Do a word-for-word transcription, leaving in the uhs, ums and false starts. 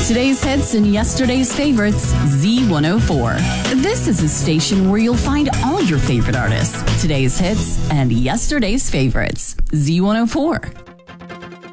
Today's hits and yesterday's favorites, Z one oh four. This is a station where you'll find all your favorite artists. Today's hits and yesterday's favorites, Z one oh four.